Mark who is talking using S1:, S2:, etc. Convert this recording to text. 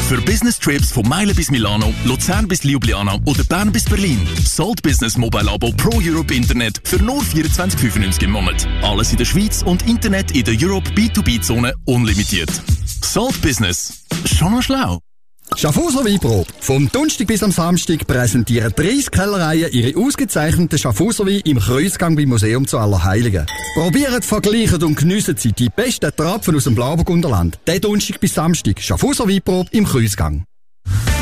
S1: Für Business Trips von Meilen bis Milano, Luzern bis Ljubljana oder Bern bis Berlin. Salt Business Mobile Abo Pro Europe Internet für nur 24,95 im Monat. Alles in der Schweiz und Internet in der Europe B2B-Zone unlimitiert. Salt Business. Schon noch schlau.
S2: Schaffhauser Weinprobe. Vom Donnerstag bis am Samstag präsentieren 30 Kellereien ihre ausgezeichneten Schaffhauser Wein im Kreuzgang beim Museum zu Allerheiligen. Probieren, vergleichen und geniessen Sie die besten Trapfen aus dem Blauburgunderland. Den Donnerstag bis Samstag Schaffhauser Weinprobe im Kreuzgang.